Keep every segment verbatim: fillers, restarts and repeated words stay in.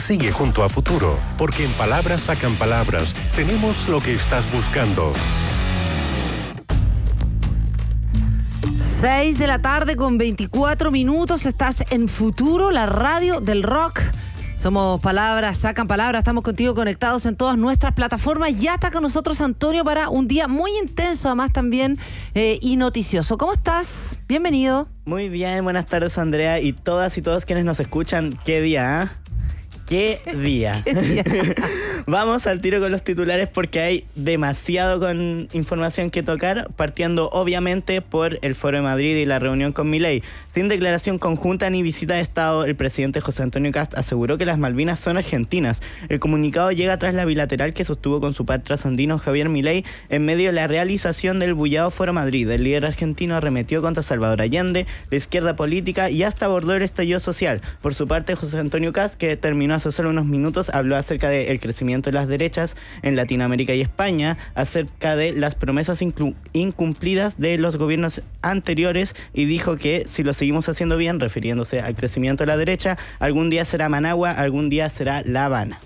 Sigue junto a Futuro, porque en Palabras Sacan Palabras tenemos lo que estás buscando. seis de la tarde con veinticuatro minutos. Estás en Futuro, la radio del rock. Somos Palabras Sacan Palabras. Estamos contigo conectados en todas nuestras plataformas. Ya está con nosotros Antonio para un día muy intenso, además también eh, y noticioso. ¿Cómo estás? Bienvenido. Muy bien, buenas tardes Andrea y todas y todos quienes nos escuchan. ¿Qué día, ah? ¿eh? ¿Qué día? ¿Qué día? Vamos al tiro con los titulares porque hay demasiado con información que tocar, partiendo obviamente por el Foro de Madrid y la reunión con Milei. Sin declaración conjunta ni visita de Estado, el presidente José Antonio Kast aseguró que las Malvinas son argentinas. El comunicado llega tras la bilateral que sostuvo con su par trasandino Javier Milei en medio de la realización del bullado Foro Madrid. El líder argentino arremetió contra Salvador Allende, la izquierda política y hasta abordó el estallido social. Por su parte, José Antonio Kast, que terminó hace solo unos minutos, habló acerca del crecimiento de las derechas en Latinoamérica y España, acerca de las promesas incumplidas de los gobiernos anteriores y dijo que si lo seguimos haciendo bien, refiriéndose al crecimiento de la derecha, algún día será Managua, algún día será La Habana.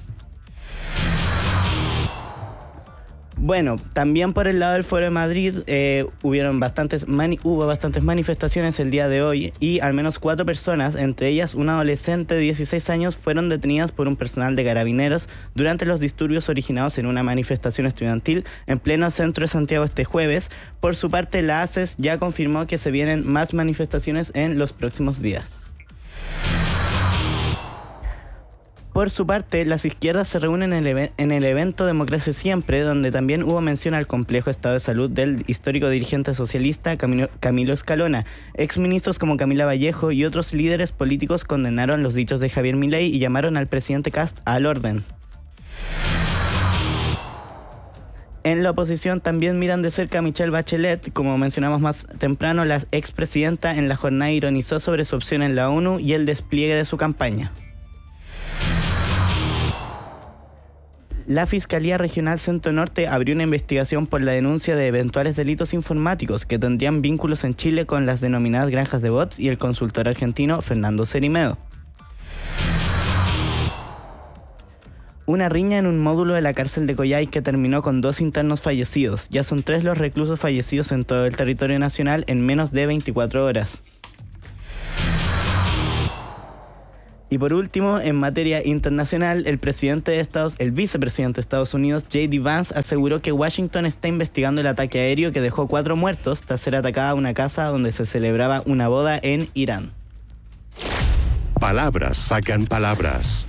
Bueno, también por el lado del Foro de Madrid eh, hubieron bastantes mani- hubo bastantes manifestaciones el día de hoy y al menos cuatro personas, entre ellas una adolescente de dieciséis años, fueron detenidas por un personal de carabineros durante los disturbios originados en una manifestación estudiantil en pleno centro de Santiago este jueves. Por su parte, la A C E S ya confirmó que se vienen más manifestaciones en los próximos días. Por su parte, las izquierdas se reúnen en el, en el evento Democracia Siempre, donde también hubo mención al complejo estado de salud del histórico dirigente socialista Camilo, Camilo Escalona. Exministros como Camila Vallejo y otros líderes políticos condenaron los dichos de Javier Milei y llamaron al presidente Kast al orden. En la oposición también miran de cerca a Michelle Bachelet. Como mencionamos más temprano, la expresidenta en la jornada ironizó sobre su opción en la ONU y el despliegue de su campaña. La Fiscalía Regional Centro Norte abrió una investigación por la denuncia de eventuales delitos informáticos que tendrían vínculos en Chile con las denominadas granjas de bots y el consultor argentino Fernando Cerimedo. Una riña en un módulo de la cárcel de Coyhai que terminó con dos internos fallecidos. Ya son tres los reclusos fallecidos en todo el territorio nacional en menos de veinticuatro horas. Y por último, en materia internacional, el presidente de Estados, el vicepresidente de Estados Unidos, J D Vance, aseguró que Washington está investigando el ataque aéreo que dejó cuatro muertos tras ser atacada una casa donde se celebraba una boda en Irán. Palabras Sacan Palabras.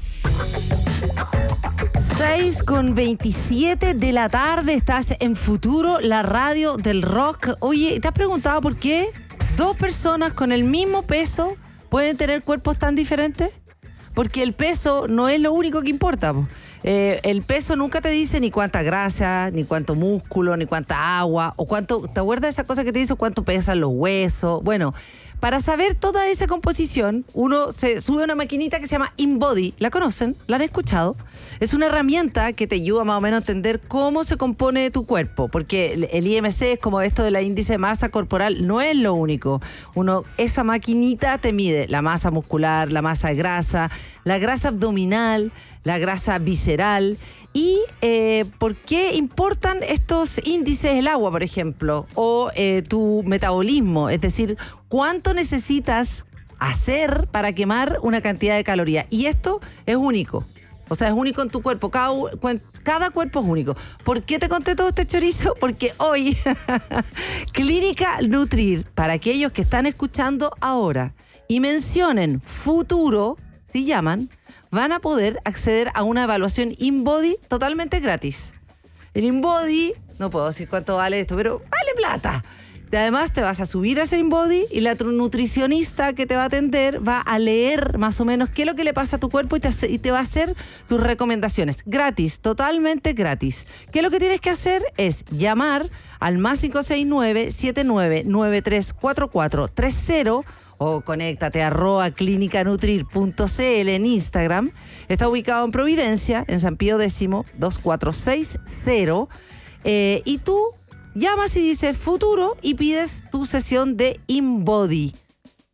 seis con veintisiete de la tarde, estás en Futuro, la radio del rock. Oye, ¿te has preguntado por qué dos personas con el mismo peso pueden tener cuerpos tan diferentes? Porque el peso no es lo único que importa. Eh, el peso nunca te dice ni cuánta grasa, ni cuánto músculo, ni cuánta agua, o cuánto, ¿te acuerdas de esa cosa que te dice cuánto pesan los huesos? Bueno, para saber toda esa composición, uno se sube a una maquinita que se llama InBody. ¿La conocen? ¿La han escuchado? Es una herramienta que te ayuda más o menos a entender cómo se compone tu cuerpo, porque el, el I M C es como esto de la índice de masa corporal, no es lo único. Uno, esa maquinita te mide la masa muscular, la masa grasa, la grasa abdominal, la grasa visceral. ¿Y eh, por qué importan estos índices el agua, por ejemplo? O eh, tu metabolismo, es decir, cuánto necesitas hacer para quemar una cantidad de calorías. Y esto es único. O sea, es único en tu cuerpo. Cada, cada cuerpo es único. ¿Por qué te conté todo este chorizo? Porque hoy, Clínica Nutrir, para aquellos que están escuchando ahora y mencionen Futuro, si llaman, van a poder acceder a una evaluación InBody totalmente gratis. El InBody, no puedo decir cuánto vale esto, pero vale plata. Además, te vas a subir a ese InBody y la nutricionista que te va a atender va a leer más o menos qué es lo que le pasa a tu cuerpo y te, hace, y te va a hacer tus recomendaciones. Gratis, totalmente gratis. ¿Qué es lo que tienes que hacer? Es llamar al más cinco seis nueve, siete nueve nueve tres cuatro cuatro tres cero o conéctate a arroba clínica nutrir punto c l en Instagram. Está ubicado en Providencia, en San Pío X, dos cuatro seis cero. Eh, y tú llamas y dices Futuro y pides tu sesión de InBody.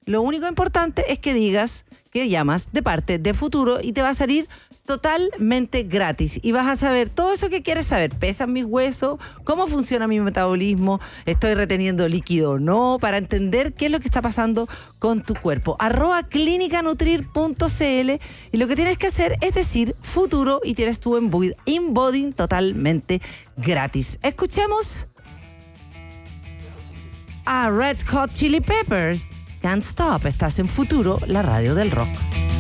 Lo único importante es que digas que llamas de parte de Futuro y te va a salir totalmente gratis y vas a saber todo eso que quieres saber. ¿Pesan mis huesos? ¿Cómo funciona mi metabolismo? ¿Estoy reteniendo líquido o no? Para entender qué es lo que está pasando con tu cuerpo. Arroba clínica nutrir punto c l y lo que tienes que hacer es decir Futuro y tienes tu InBody totalmente gratis. Escuchemos a Red Hot Chili Peppers. Can't Stop. Estás en Futuro, la radio del rock.